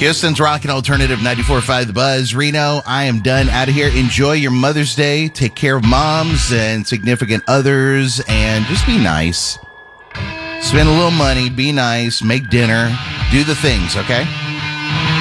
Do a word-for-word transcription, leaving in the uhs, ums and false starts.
Houston's Rockin' Alternative ninety-four point five The Buzz. Reno, I am done out of here. Enjoy your Mother's Day. Take care of moms and significant others, and just be nice. Spend a little money. Be nice. Make dinner. Do the things, okay?